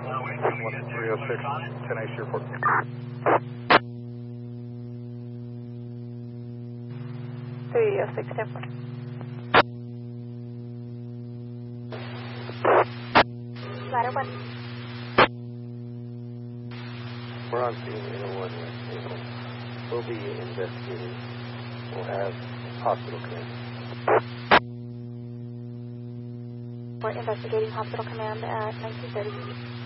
1306, 10 Ice Airport. 306, 10. Ladder 1. We're on scene in a one. We'll be investigating. We'll have hospital command. We're investigating hospital command at 1930.